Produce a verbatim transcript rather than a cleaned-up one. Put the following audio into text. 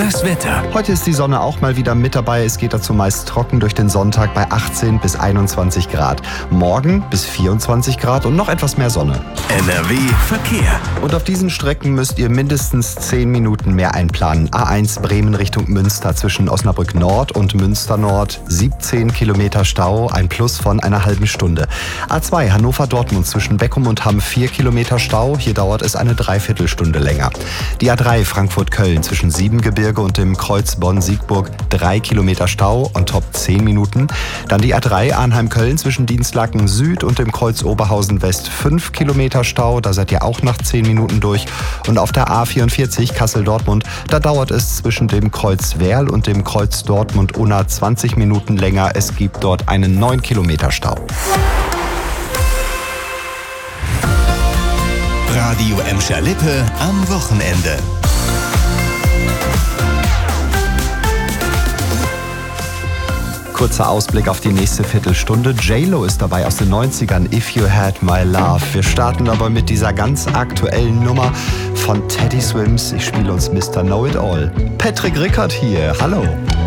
Das Wetter. Heute ist die Sonne auch mal wieder mit dabei. Es geht dazu meist trocken durch den Sonntag bei achtzehn bis einundzwanzig Grad. Morgen bis vierundzwanzig Grad und noch etwas mehr Sonne. N R W Verkehr. Und auf diesen Strecken müsst ihr mindestens zehn Minuten mehr einplanen. A eins Bremen Richtung Münster zwischen Osnabrück Nord und Münster Nord. siebzehn Kilometer Stau, ein Plus von einer halben Stunde. A zwei Hannover Dortmund zwischen Beckum und Hamm vier Kilometer Stau. Hier dauert es eine Dreiviertelstunde länger. Die A drei Frankfurt Köln zwischen Siebengebirge und dem Kreuz Bonn-Siegburg drei Kilometer Stau, on top zehn Minuten. Dann die A drei Arnheim-Köln zwischen Dienstlaken Süd und dem Kreuz Oberhausen West fünf Kilometer Stau, da seid ihr auch nach zehn Minuten durch. Und auf der A vierundvierzig Kassel-Dortmund, da dauert es zwischen dem Kreuz Werl und dem Kreuz Dortmund-Unna zwanzig Minuten länger. Es gibt dort einen neun Kilometer Stau. Radio Emscher-Lippe am Wochenende. Kurzer Ausblick auf die nächste Viertelstunde. J-Lo ist dabei aus den neunzigern, If You Had My Love. Wir starten aber mit dieser ganz aktuellen Nummer von Teddy Swims. Ich spiele uns Mister Know It All. Patrick Rickert hier. Hallo.